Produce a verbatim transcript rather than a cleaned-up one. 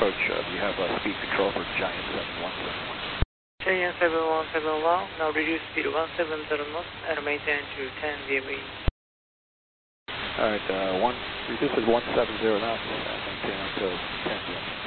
approach, uh, do you have uh, speed control for Giant seven one seven one? Giant seven one seven one, now reduce speed one seven zero knots and maintain to ten V M E. Alright, uh, one, reduce it one seven zero knots and maintain up to ten V M E.